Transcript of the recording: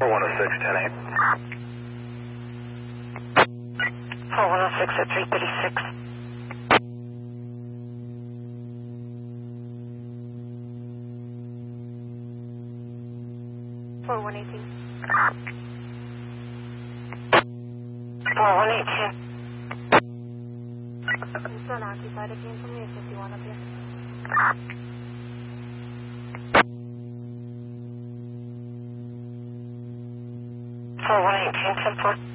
4106, 10-8. 4106 at 336. For 118. 4118. It's unoccupied again for me at 51 up here. For 118, 10-4.